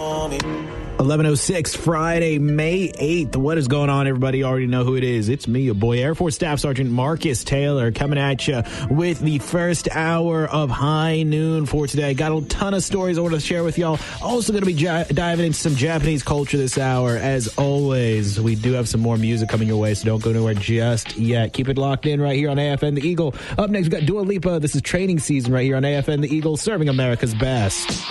11:06, Friday, May 8th. What is going on, everybody? You already know who it is. It's me, your boy, Air Force Staff Sergeant Marcus Taylor, coming at you with the first hour of High Noon for today. Got a ton of stories I want to share with y'all. Also going to be diving into some Japanese culture this hour. As always, we do have some more music coming your way, so don't go nowhere just yet. Keep it locked in right here on AFN The Eagle. Up next, we got Dua Lipa. This is Training Season right here on AFN The Eagle, serving America's best.